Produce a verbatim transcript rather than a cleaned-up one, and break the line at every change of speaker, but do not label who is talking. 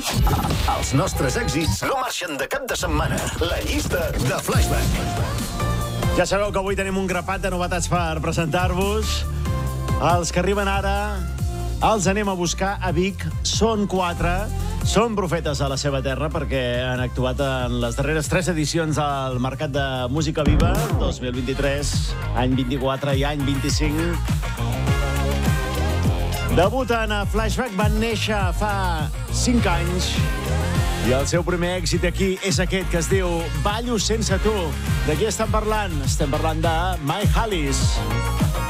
Els nostres èxits no marxen de cap de setmana. La llista de Flashback.
Ja sabeu que avui tenim un grapat de novetats per presentar-vos. Els que arriben ara els anem a buscar a Vic. Són quatre. Són profetes a la seva terra perquè han actuat en les darreres tres edicions al Mercat de Música Viva, dos mil vint-i-tres, any vint-i-quatre i any vint-i-cinc. Debuten a Flashback, van néixer fa cinc anys i el seu primer èxit aquí és aquest que es diu Ballo sense tu. De qui estem parlant? Estem parlant de My Hollies.